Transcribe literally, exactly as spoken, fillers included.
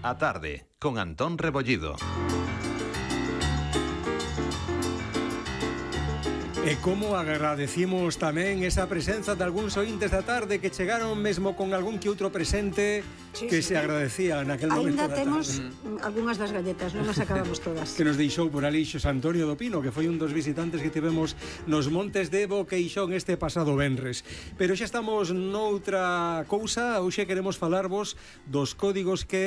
A tarde, con Antón Rebollido. E como agradecimos tamén esa presenza de algúns ointes da tarde que chegaron mesmo con algún que outro presente sí, que sí. se agradecía naquel momento da tarde. Ainda temos algunhas das galletas, non as acabamos todas. Que nos deixou por ali Xos Antonio do Pino, que foi un dos visitantes que tivemos nos Montes de Boqueixón este pasado venres. Pero xa estamos noutra cousa, hoxe queremos falarvos dos códigos que